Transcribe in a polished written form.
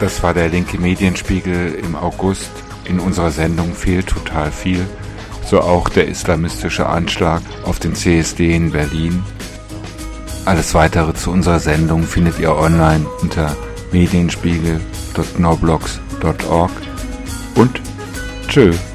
Das war der linke Medienspiegel im August. In unserer Sendung fehlt total viel. So auch der islamistische Anschlag auf den CSD in Berlin. Alles weitere zu unserer Sendung findet ihr online unter medienspiegel.noblogs.org und tschö.